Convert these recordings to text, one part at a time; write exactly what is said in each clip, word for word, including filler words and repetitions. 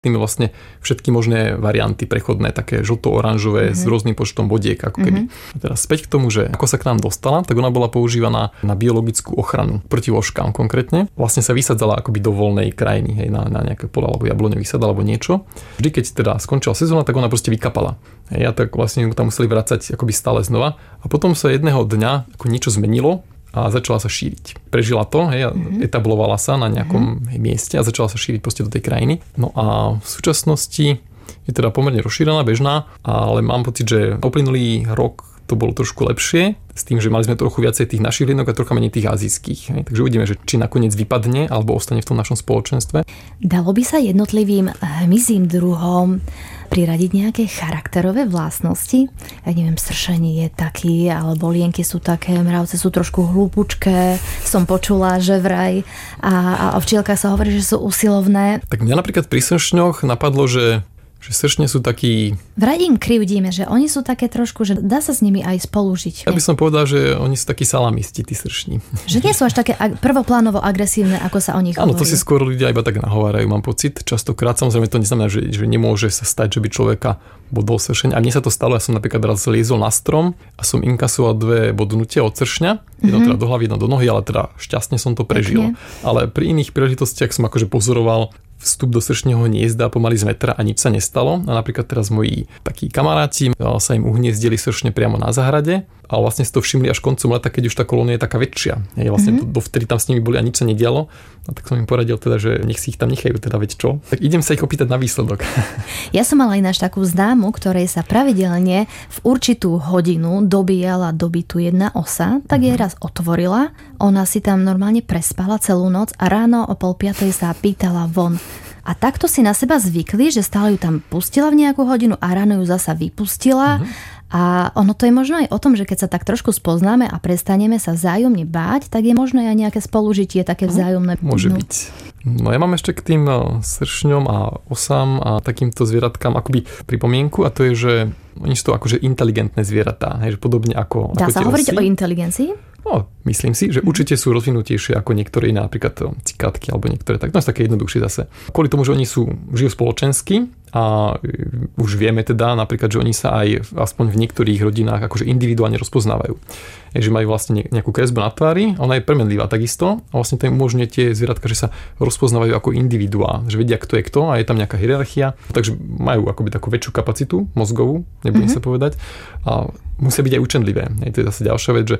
tým vlastne všetky možné varianty prechodné, také žlto-oranžové mm-hmm. s rôznym počtom bodiek, ako keby. Mm-hmm. A teraz späť k tomu, že ako sa k nám dostala, tak ona bola používaná na biologickú ochranu proti vožkám konkrétne. Vlastne sa vysadzala akoby do voľnej krajiny, hej, na, na nejaké poľa alebo jablone vysada alebo niečo. Vždy, keď teda skončila sezóna, tak ona proste vykapala. Hej, a tak vlastne ju tam museli vracať akoby stále znova. A potom sa jedného dňa ako niečo zmenilo a začala sa šíriť. Prežila to, hej, mm-hmm. etablovala sa na nejakom mm-hmm. mieste a začala sa šíriť proste do tej krajiny. No a v súčasnosti je teda pomerne rozšírená, bežná, ale mám pocit, že uplynulý rok to bolo trošku lepšie, s tým, že mali sme trochu viacej tých našich hlienok a trochu menej tých azijských. Hej. Takže uvidíme, že či nakoniec vypadne alebo ostane v tom našom spoločenstve. Dalo by sa jednotlivým hmyzím druhom priradiť nejaké charakterové vlastnosti? Ja neviem, sršenie je taký, alebo lienky sú také, mravce sú trošku hlúpučké, som počula, že vraj. A, a o včielkach sa hovorí, že sú usilovné. Tak mňa napríklad pri sršňoch napadlo, že že sršne sú takí... Vraj im krivdíme, že oni sú také trošku, že dá sa s nimi aj spolužiť. Ja by som povedal, že oni sú takí salamisti, tí sršni. Že nie sú až také prvoplánovo agresívne, ako sa o nich hovorí. Áno, hovorí. to si skôr ľudia iba tak nahovárajú, mám pocit. Častokrát, samozrejme, to neznamená, že, že nemôže sa stať, že by človeka bodol sršeň. A mne sa to stalo, ja som napríklad raz liezol na strom a som inkasoval dve bodnutia od sršňa. Jedno mm-hmm. teda do hlavy, jedno do nohy, ale teda šťastne som to prežil. Pekne. Ale pri iných príležitostiach som akože pozoroval vstup do sršneho hniezda pomaly z metra a nič sa nestalo. A napríklad teraz moji takí kamaráti sa im uhniezdili sršne priamo na záhrade a vlastne si to všimli až koncom leta, keď už tá kolónia je taká väčšia. Je vlastne mm-hmm. dovtedy tam s nimi boli a nič sa nedialo. A tak som im poradil teda, že nech si ich tam nechajú teda veď čo. Tak idem sa ich opýtať na výsledok. Ja som mala ináč takú známu, ktorej sa pravidelne v určitú hodinu dobíjala do bytu jedna osa, tak jej raz otvorila, ona si tam normálne prespala celú noc a ráno o pol piatej sa pýtala von. A takto si na seba zvykli, že stále ju tam pustila v nejakú hodinu a ráno ju zasa vypustila. Uh-huh. A ono to je možno aj o tom, že keď sa tak trošku spoznáme a prestaneme sa vzájomne báť, tak je možno aj nejaké spolužitie také vzájomné. Môže byť. No ja mám ešte k tým sršňom a osám a takýmto zvieratkám akoby pripomienku a to je, že oni sú to akože inteligentné zvieratá. Hej, že podobne ako, Dá ako sa hovoriť osy. O inteligencii? No, myslím si, že určite sú rozvinutejšie ako niektoré iné, napríklad cikátky alebo niektoré, tak to je také jednoduchšie zase. Kvôli tomu, že oni sú, žijú spoločensky a už vieme teda napríklad, že oni sa aj aspoň v niektorých rodinách akože individuálne rozpoznávajú. Je, že majú vlastne nejakú kresbu na tvári, ona je premenlivá takisto a vlastne to im umožňuje tie zvieratka, že sa rozpoznávajú ako individuá, že vedia, kto je kto a je tam nejaká hierarchia, takže majú akoby takú väčšiu kapacitu mozgovú, nebudem mm-hmm. sa povedať, a musia byť aj učenlivé. Je, to je zase ďalšia vec, že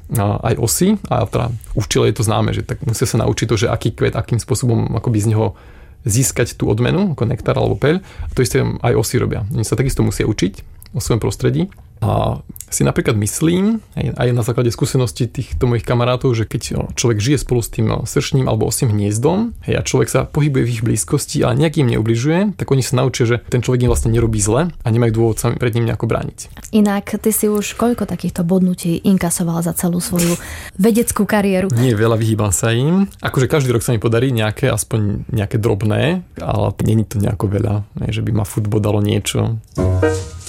aj osy, a teda u včiel je to známe, že tak musia sa naučiť to, že aký kvet, akým spôsobom akoby z neho získať tú odmenu, ako nektár alebo peľ. A to isté aj osy robia. Oni sa takisto musia učiť o svojom prostredí. A si napríklad myslím, aj na základe skúsenosti týchto mojich kamarátov, že keď človek žije spolu s tým sršním alebo osím hniezdom, hej, a človek sa pohybuje v ich blízkosti, ale nejak im neubližuje, tak oni sa naučia, že ten človek im vlastne nerobí zle a nemajú dôvod sa pred ním nejako brániť. Inak ty si už koľko takýchto bodnutí inkasoval za celú svoju vedeckú kariéru? Nie veľa, vyhýbam sa im. Akože každý rok sa mi podarí nejaké, aspoň nejaké drobné, ale nie je to nejako veľa, že by ma furt bodalo niečo.